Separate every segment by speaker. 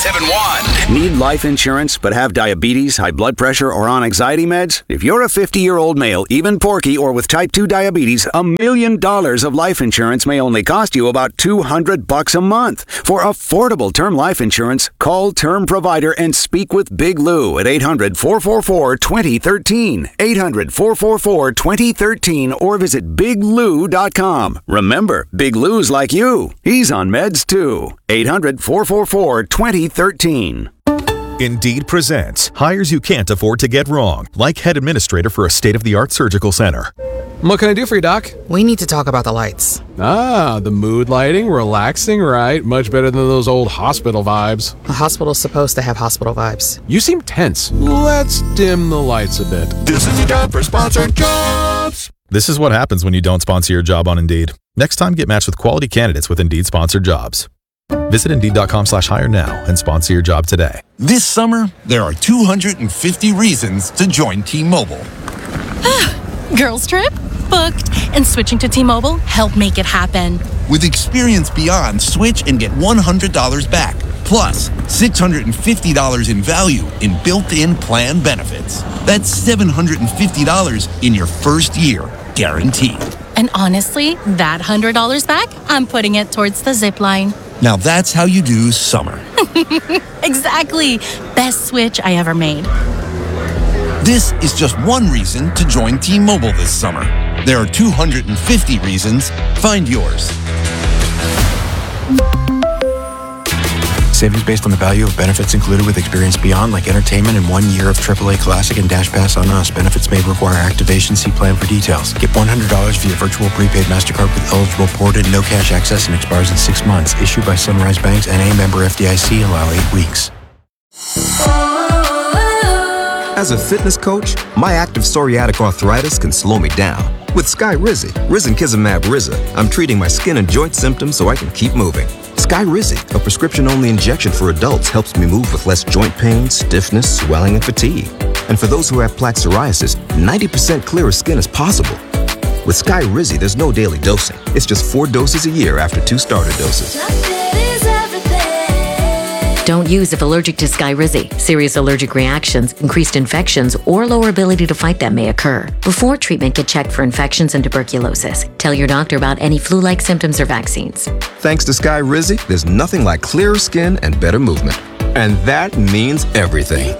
Speaker 1: 971.
Speaker 2: Need life insurance but have diabetes, high blood pressure, or on anxiety meds? If you're a 50-year-old male, even porky, or with type 2 diabetes, $1 million of life insurance may only cost you about $200 a month. For affordable term life insurance, call Term Provider and speak with Big Lou at 800-444-2013. 800-444-2013 or visit biglou.com. Remember, Big Lou's like you. He's on meds too. 800-444-2013.
Speaker 3: Indeed presents hires you can't afford to get wrong, like head administrator for a state-of-the-art surgical center.
Speaker 4: What can I do for you, Doc?
Speaker 5: We need to talk about the lights.
Speaker 4: Ah, the mood lighting, relaxing, right? Much better than those old hospital vibes.
Speaker 5: A hospital's supposed to have hospital vibes.
Speaker 4: You seem tense. Let's dim the lights a bit.
Speaker 6: This is your job for sponsored jobs.
Speaker 3: This is what happens when you don't sponsor your job on Indeed. Next time, get matched with quality candidates with Indeed sponsored jobs. Visit Indeed.com/hire now and sponsor your job today.
Speaker 6: This summer, there are 250 reasons to join T-Mobile.
Speaker 7: Girls trip? Booked. And switching to T-Mobile helped make it happen.
Speaker 6: With Experience Beyond, switch and get $100 back. Plus, $650 in value in built-in plan benefits. That's $750 in your first year, guaranteed.
Speaker 7: And honestly, that $100 back, I'm putting it towards the zip line.
Speaker 6: Now that's how you do summer.
Speaker 7: Exactly. Best switch I ever made.
Speaker 6: This is just one reason to join T-Mobile this summer. There are 250 reasons. Find yours.
Speaker 8: Savings based on the value of benefits included with Experience Beyond, like entertainment and 1 year of AAA Classic and Dash Pass on Us. Benefits may require activation. See plan for details. Get $100 via virtual prepaid MasterCard with eligible port and no cash access and expires in 6 months. Issued by Sunrise Banks, N.A. member FDIC. Allow 8 weeks.
Speaker 9: As a fitness coach, my active psoriatic arthritis can slow me down. With Skyrizi, Risankizumab Riza, I'm treating my skin and joint symptoms so I can keep moving. Skyrizi, a prescription-only injection for adults, helps me move with less joint pain, stiffness, swelling, and fatigue. And for those who have plaque psoriasis, 90% clearer skin is possible. With Skyrizi, there's no daily dosing. It's just 4 doses a year after 2 starter doses.
Speaker 10: Don't use if allergic to Skyrizi. Serious allergic reactions, increased infections, or lower ability to fight them may occur. Before treatment, get checked for infections and tuberculosis. Tell your doctor about any flu-like symptoms or vaccines.
Speaker 9: Thanks to Skyrizi, there's nothing like clearer skin and better movement. And that means everything.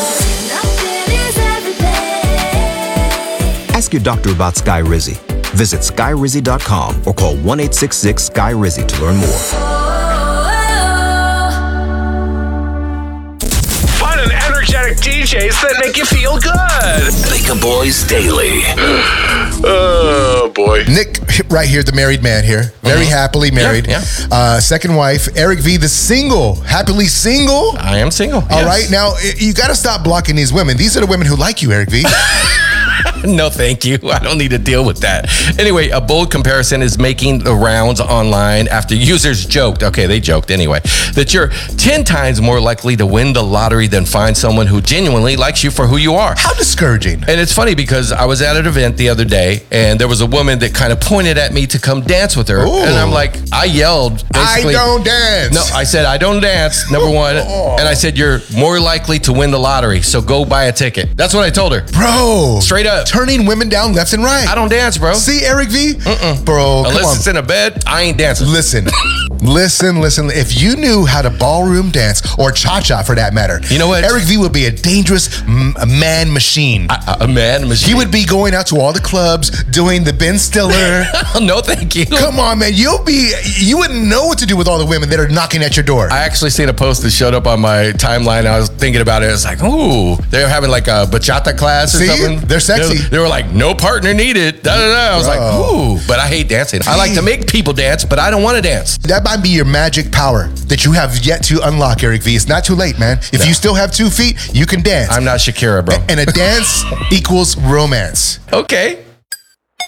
Speaker 9: Ask your doctor about Skyrizi. Visit Skyrizi.com or call 1-866-SKY-RIZI to learn more.
Speaker 1: DJs that make you feel good. Make a Boys Daily.
Speaker 11: Oh, boy. Nick, right here, the married man here. Very happily married.
Speaker 12: Yeah.
Speaker 11: Second wife. Eric V, the single. Happily single.
Speaker 12: I am single.
Speaker 11: All right. Now, you got to stop blocking these women. These are the women who like you, Eric V.
Speaker 12: No, thank you. I don't need to deal with that. Anyway, a bold comparison is making the rounds online after users joked, they joked anyway, that you're 10 times more likely to win the lottery than find someone who genuinely likes you for who you are.
Speaker 11: How discouraging.
Speaker 12: And it's funny because I was at an event the other day and there was a woman that kind of pointed at me to come dance with her.
Speaker 11: Ooh.
Speaker 12: And I'm like, I yelled, basically,
Speaker 11: I don't dance.
Speaker 12: No, I said, I don't dance, number one. And I said, you're more likely to win the lottery, so go buy a ticket. That's what I told her.
Speaker 11: Bro.
Speaker 12: Straight up.
Speaker 11: Turning women down left and right.
Speaker 12: I don't dance, bro.
Speaker 11: See, Eric V?
Speaker 12: Mm-mm.
Speaker 11: Bro, come
Speaker 12: Unless
Speaker 11: on.
Speaker 12: it's in a bed, I ain't dancing.
Speaker 11: Listen. If you knew how to ballroom dance, or cha-cha for that matter,
Speaker 12: you know what?
Speaker 11: Eric V would be a dangerous man machine.
Speaker 12: A man machine?
Speaker 11: He would be going out to all the clubs, doing the Ben Stiller.
Speaker 12: No, thank you.
Speaker 11: Come on, man. You wouldn't know what to do with all the women that are knocking at your door.
Speaker 12: I actually seen a post that showed up on my timeline. I was thinking about it. It's like, ooh, they're having like a bachata class or something.
Speaker 11: They're sexy.
Speaker 12: They were like, no partner needed. Da-da-da. I was like, ooh, but I hate dancing. I like to make people dance, but I don't want to dance.
Speaker 11: That might be your magic power that you have yet to unlock, Eric V. It's not too late, man. If you still have 2 feet, you can dance.
Speaker 12: I'm not Shakira, bro.
Speaker 11: And a dance equals romance.
Speaker 12: Okay.